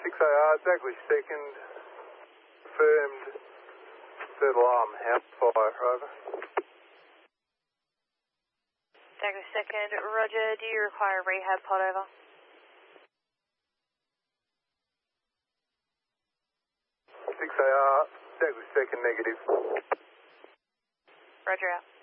6AR, Douglas 2nd, confirmed third alarm, house fire, over. Douglas 2nd, roger, do you require rehab pod, over? 6AR, Douglas 2nd, negative. Roger out.